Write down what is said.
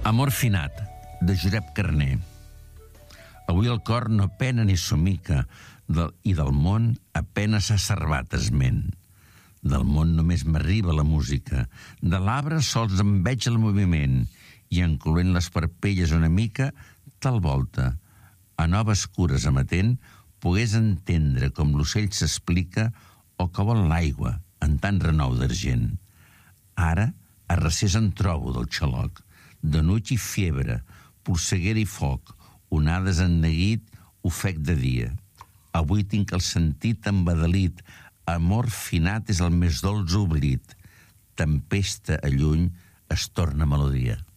Amor finat, de Josep Carner. Avui el cor no pena ni somica, i del món apenas s'ha servat esment. Del món només m'arriba la música, de l'arbre sols em veig el moviment, i encloent les parpelles una mica, tal volta, a noves cures amatent, pogués entendre com l'ocell s'explica o que vol l'aigua en tant renou d'argent. Ara, a recés en trobo del xaloc, de nuig i fiebre, polseguera i foc, onades en neguit, ofec de dia. Avui tinc el sentit embadalit, amor finat és el més dolç oblit. Tempesta a lluny es torna melodia.